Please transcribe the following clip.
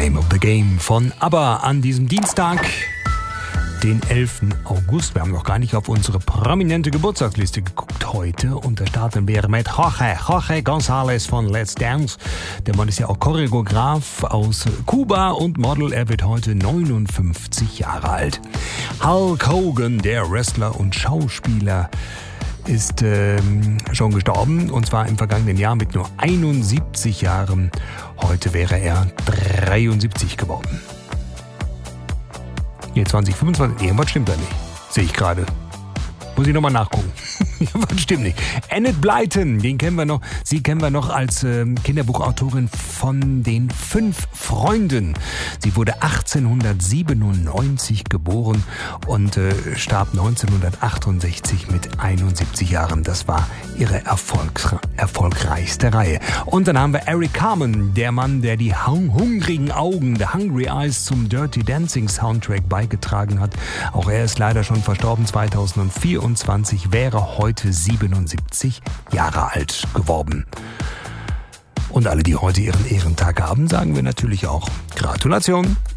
Name of the Game von ABBA an diesem Dienstag, den 11. August. Wir haben noch gar nicht auf unsere prominente Geburtstagsliste geguckt heute und da starten wir mit Jorge González von Let's Dance. Der Mann ist ja auch Choreograf aus Kuba und Model. Er wird heute 59 Jahre alt. Hulk Hogan, der Wrestler und Schauspieler, ist schon gestorben und zwar im vergangenen Jahr mit nur 71 Jahren. Heute wäre er 73 geworden. Hier 2025, irgendwas stimmt da nicht. Sehe ich gerade. Muss ich nochmal nachgucken. Was stimmt nicht. Enid Blyton, sie kennen wir noch als Kinderbuchautorin von den 5 Freunden. Sie wurde 1897 geboren und starb 1968 mit 71 Jahren. Das war ihre erfolgreichste Reihe. Und dann haben wir Eric Carmen, der Mann, der die hungrigen Augen, The Hungry Eyes, zum Dirty Dancing Soundtrack beigetragen hat. Auch er ist leider schon verstorben. 2024 wäre heute 77 Jahre alt geworden. Und alle, die heute ihren Ehrentag haben, sagen wir natürlich auch Gratulation.